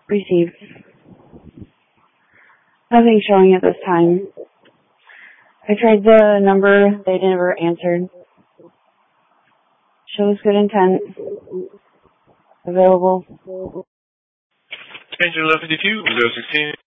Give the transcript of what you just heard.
Received. Nothing showing at this time. I tried the number, they never answered. Shows good intent. Available. Engine 1152, 016.